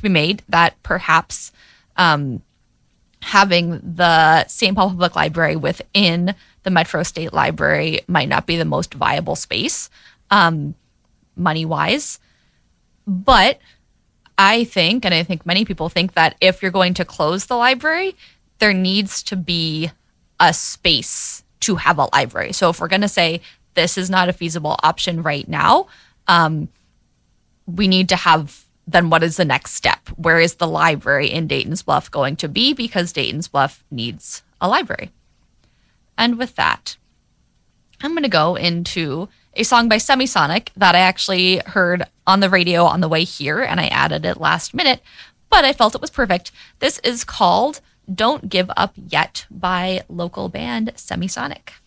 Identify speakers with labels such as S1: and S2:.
S1: be made that perhaps having the St. Paul Public Library within the Metro State Library might not be the most viable space, money-wise. But I think, and I think many people think, that if you're going to close the library, there needs to be a space to have a library. So if we're going to say this is not a feasible option right now, we need to have, then what is the next step? Where is the library in Dayton's Bluff going to be? Because Dayton's Bluff needs a library. And with that, I'm going to go into a song by Semisonic that I actually heard on the radio on the way here, and I added it last minute, but I felt it was perfect. This is called Don't Give Up Yet by local band Semisonic.